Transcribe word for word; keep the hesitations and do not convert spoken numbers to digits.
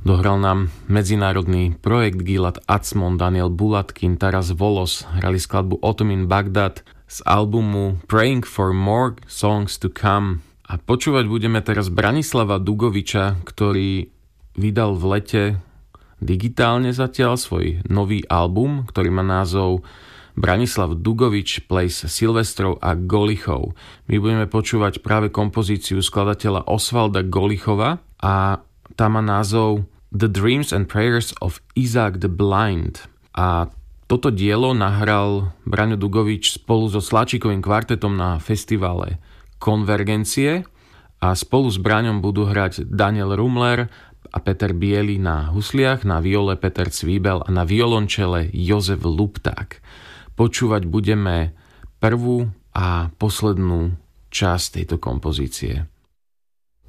Dohral nám medzinárodný projekt Gilad Atzmon, Daniel Bulatkin, Taras Volos, hrali skladbu Autumn in Baghdad z albumu Praying for More Songs to Come. A počúvať budeme teraz Branislava Dugoviča, ktorý vydal v lete digitálne zatiaľ svoj nový album, ktorý má názov Branislav Dugovič plays Silvestrov a Golichov. My budeme počúvať práve kompozíciu skladateľa Osvalda Golichova a tá má názov The Dreams and Prayers of Isaac the Blind. A toto dielo nahral Braňo Dugovič spolu so Sláčikovým kvartetom na festivale Konvergencie a spolu s Braňom budú hrať Daniel Rumler a Peter Biely na husliach, na viole Peter Cvíbel a na violončele Jozef Lupták. Počúvať budeme prvú a poslednú časť tejto kompozície.